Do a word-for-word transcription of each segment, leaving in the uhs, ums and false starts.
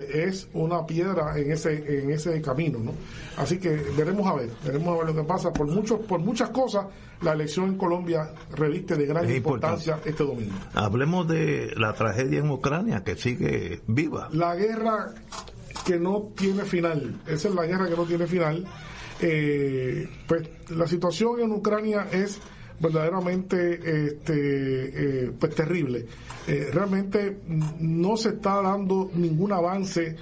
es una piedra en ese en ese camino, ¿no? Así que veremos a ver, veremos a ver lo que pasa. Por muchos, por muchas cosas, la elección en Colombia reviste de gran es importancia importante. Este domingo. Hablemos de la tragedia en Ucrania, que sigue viva. La guerra que no tiene final, esa es la guerra que no tiene final. Eh, pues la situación en Ucrania es verdaderamente este, eh, pues terrible. Eh, realmente no se está dando ningún avance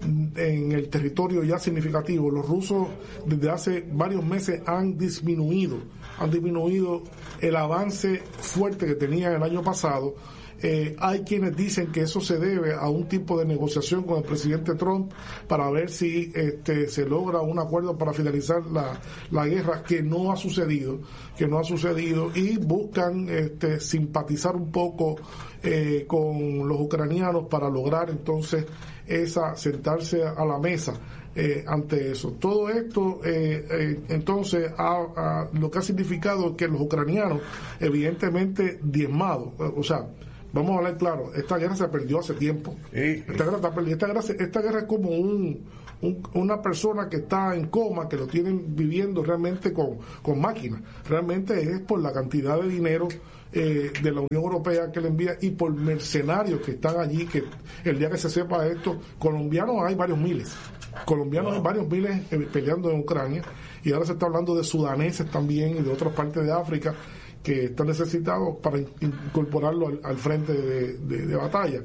en el territorio ya significativo. Los rusos desde hace varios meses han disminuido, han disminuido el avance fuerte que tenían el año pasado. Eh, hay quienes dicen que eso se debe a un tipo de negociación con el presidente Trump para ver si este, se logra un acuerdo para finalizar la, la guerra, que no ha sucedido, que no ha sucedido, y buscan este, simpatizar un poco eh, con los ucranianos para lograr entonces esa sentarse a la mesa. Eh, ante eso, todo esto eh, eh, entonces ha, ha, lo que ha significado es que los ucranianos evidentemente diezmados, o sea, vamos a hablar claro, esta guerra se perdió hace tiempo. Esta guerra está perdida. Esta guerra, esta guerra es como un, un, una persona que está en coma, que lo tienen viviendo realmente con, con máquinas. Realmente es por la cantidad de dinero eh, de la Unión Europea que le envía y por mercenarios que están allí, que el día que se sepa esto, colombianos hay varios miles. Colombianos wow. hay varios miles eh, peleando en Ucrania, y ahora se está hablando de sudaneses también y de otras partes de África que están necesitados para incorporarlo al, al frente de, de, de batalla.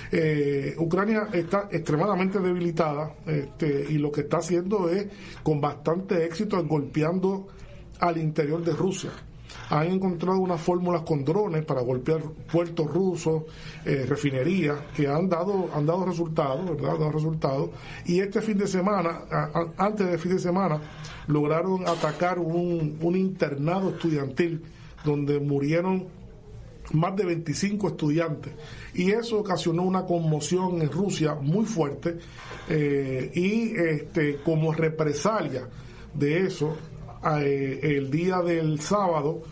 Eh, Ucrania está extremadamente debilitada, este, y lo que está haciendo es con bastante éxito golpeando al interior de Rusia. Han encontrado unas fórmulas con drones para golpear puertos rusos, eh, refinerías, que han dado han dado resultados, ¿verdad? Han dado resultados. Y este fin de semana, a, a, antes del fin de semana, lograron atacar un, un internado estudiantil donde murieron más de veinticinco estudiantes, y eso ocasionó una conmoción en Rusia muy fuerte, eh, y este como represalia de eso, eh, el día del sábado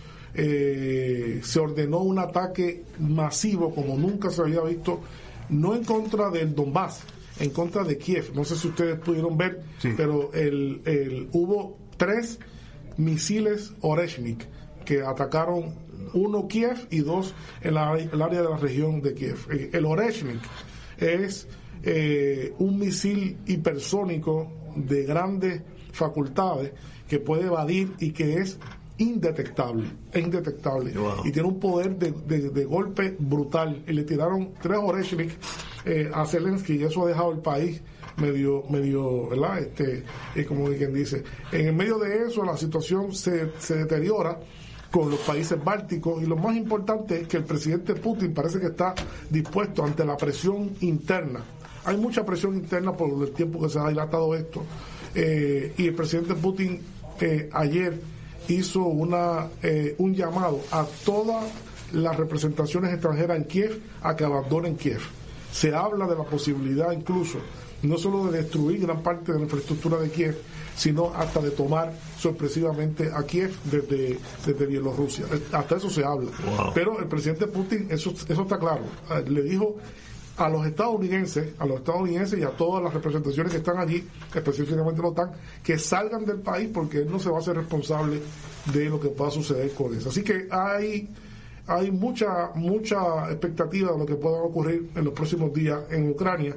eh, se ordenó un ataque masivo como nunca se había visto, no en contra del Donbass, en contra de Kiev. No sé si ustedes pudieron ver, sí. pero el, el, hubo tres misiles Oreshnik que atacaron, uno Kiev y dos en la, el área de la región de Kiev. El Oreshnik es eh, un misil hipersónico de grandes facultades que puede evadir y que es indetectable, es indetectable. Wow. Y tiene un poder de, de, de golpe brutal. Y le tiraron tres Oreshnik eh, a Zelensky, y eso ha dejado el país medio, medio, ¿verdad? Este, eh, como quien dice. En el medio de eso, la situación se, se deteriora con los países bálticos, y lo más importante es que el presidente Putin parece que está dispuesto ante la presión interna. Hay mucha presión interna por el tiempo que se ha dilatado esto, eh, y el presidente Putin eh, ayer hizo una eh, un llamado a todas las representaciones extranjeras en Kiev a que abandonen Kiev. Se habla de la posibilidad incluso no solo de destruir gran parte de la infraestructura de Kiev, sino hasta de tomar sorpresivamente a Kiev desde, desde Bielorrusia. Hasta eso se habla. Wow. Pero el presidente Putin, eso, eso está claro, le dijo a los estadounidenses, a los estadounidenses y a todas las representaciones que están allí, específicamente la OTAN, que salgan del país, porque él no se va a hacer responsable de lo que pueda suceder con eso. Así que hay hay mucha mucha expectativa de lo que pueda ocurrir en los próximos días en Ucrania.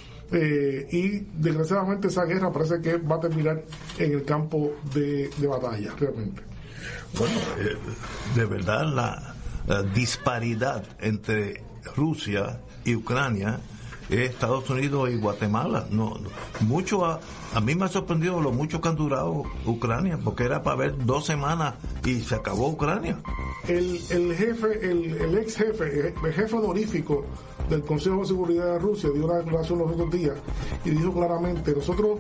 Eh, y desgraciadamente esa guerra parece que va a terminar en el campo de, de batalla, realmente. Bueno, eh, de verdad la, la disparidad entre Rusia y Ucrania es Estados Unidos y Guatemala. No, mucho a, a mí me ha sorprendido lo mucho que han durado Ucrania, porque era para ver dos semanas y se acabó Ucrania. El, el jefe, el, el ex jefe, el jefe honorífico del Consejo de Seguridad de Rusia dio una declaración los otros días y dijo claramente: nosotros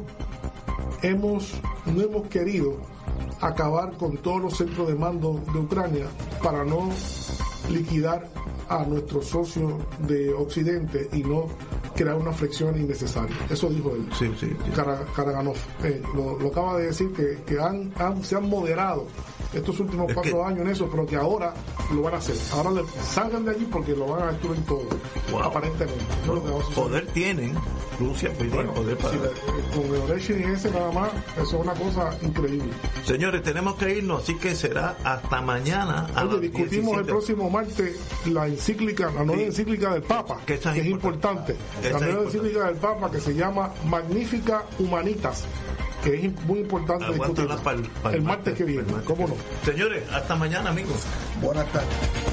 hemos no hemos querido acabar con todos los centros de mando de Ucrania para no liquidar a nuestros socios de Occidente y no crear una fricción innecesaria. Eso dijo él. Sí, sí, sí. Karaganov eh, lo, lo acaba de decir, que, que han, han, se han moderado estos últimos es cuatro que... años en eso, pero que ahora lo van a hacer. Ahora le, salgan de allí porque lo van a destruir todo. Wow. Aparentemente. No, poder tienen, Rusia pues, bueno, poder para... si la, con Neoleshin y ese nada más, eso es una cosa increíble. Señores, tenemos que irnos, así que será hasta mañana. A Oye, discutimos diecisiete. El próximo martes la encíclica, la nueva sí. encíclica del Papa, que, que es importante. importante. La nueva encíclica del Papa que se llama Magnificat Humanitas, que es muy importante discutirla. Para el, para el martes, martes que viene, martes ¿cómo no? Señores, hasta mañana, amigos. Buenas tardes.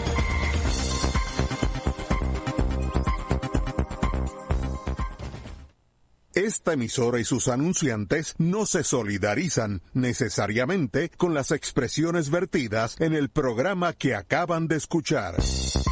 Esta emisora y sus anunciantes no se solidarizan necesariamente con las expresiones vertidas en el programa que acaban de escuchar.